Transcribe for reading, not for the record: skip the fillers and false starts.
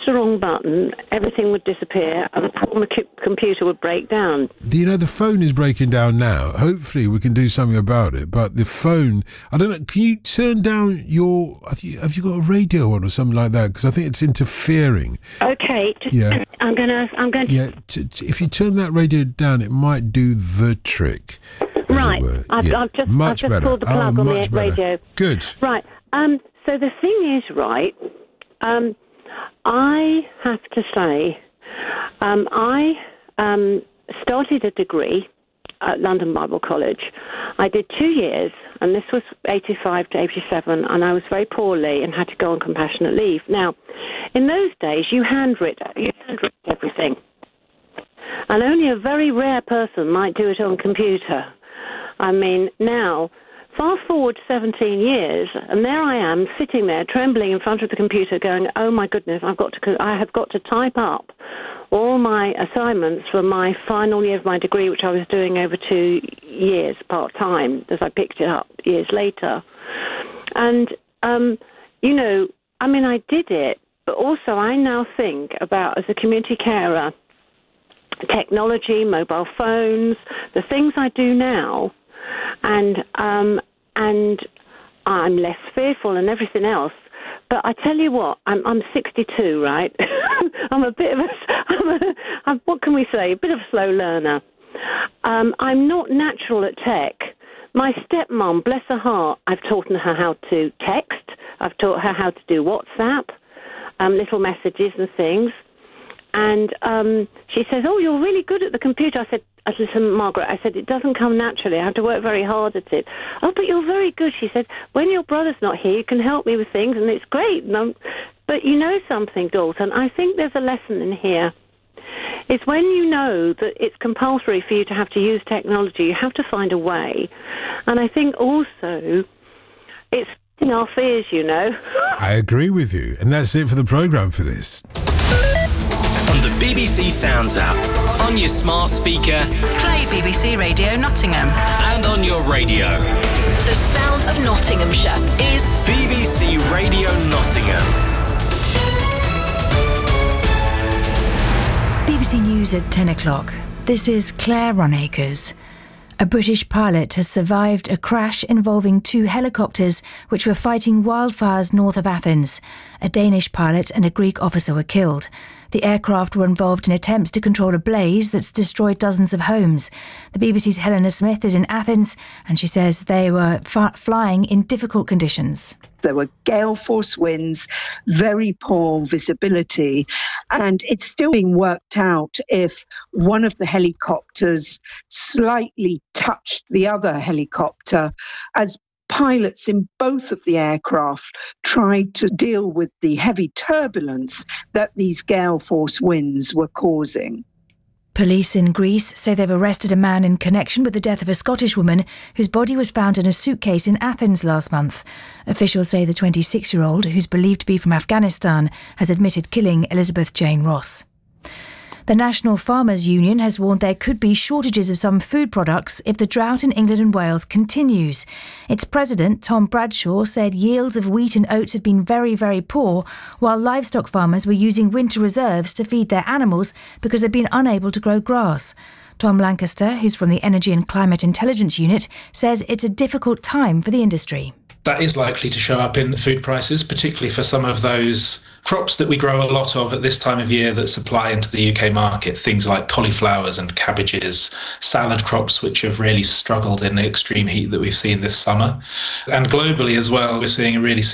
the wrong button, everything would disappear and the whole computer would break down. You know, the phone is breaking down now. Hopefully we can do something about it. But the phone, I don't know, can you turn down your, have you got a radio on or something like that? Because I think it's interfering. Okay, I'm going to... Yeah, if you turn that radio down, it might do the trick. Right, I've just pulled the plug on the radio. Good. Right, so the thing is, right, I have to say, I started a degree at London Bible College. I did 2 years, and this was 85 to 87, and I was very poorly and had to go on compassionate leave. Now, in those days, you handwrite everything, and only a very rare person might do it on computer. I mean, now, fast forward 17 years, and there I am, sitting there, trembling in front of the computer, going, oh my goodness, I have got to type up all my assignments for my final year of my degree, which I was doing over 2 years, part-time, as I picked it up years later. And, you know, I mean, I did it, but also I now think about, as a community carer, technology, mobile phones, the things I do now, and I'm less fearful and everything else. But I tell you what, I'm 62, right? I'm a bit of what can we say? A bit of a slow learner. I'm not natural at tech. My stepmom, bless her heart, I've taught her how to text. I've taught her how to do WhatsApp, little messages and things. And she says, oh, you're really good at the computer. I said, listen, Margaret, I said, it doesn't come naturally. I have to work very hard at it. Oh, but you're very good. She said, when your brother's not here, you can help me with things, and it's great. But you know something, Dalton, I think there's a lesson in here. It's when you know that it's compulsory for you to have to use technology, you have to find a way. And I think also it's in our fears, you know. I agree with you. And that's it for the programme for this. On the BBC Sounds app, on your smart speaker, play BBC Radio Nottingham, and on your radio. The sound of Nottinghamshire is BBC Radio Nottingham. BBC News at 10 o'clock. This is Claire Runacres. A British pilot has survived a crash involving 2 helicopters which were fighting wildfires north of Athens. A Danish pilot and a Greek officer were killed. The aircraft were involved in attempts to control a blaze that's destroyed dozens of homes. The BBC's Helena Smith is in Athens, and she says they were flying in difficult conditions. There were gale force winds, very poor visibility, and it's still being worked out if one of the helicopters slightly touched the other helicopter as pilots in both of the aircraft tried to deal with the heavy turbulence that these gale force winds were causing. Police in Greece say they've arrested a man in connection with the death of a Scottish woman whose body was found in a suitcase in Athens last month. Officials say the 26-year-old, who's believed to be from Afghanistan, has admitted killing Elizabeth Jane Ross. The National Farmers Union has warned there could be shortages of some food products if the drought in England and Wales continues. Its president, Tom Bradshaw, said yields of wheat and oats had been very, very poor, while livestock farmers were using winter reserves to feed their animals because they'd been unable to grow grass. Tom Lancaster, who's from the Energy and Climate Intelligence Unit, says it's a difficult time for the industry. That is likely to show up in food prices, particularly for some of those crops that we grow a lot of at this time of year that supply into the UK market, things like cauliflowers and cabbages, salad crops, which have really struggled in the extreme heat that we've seen this summer. And globally as well, we're seeing a really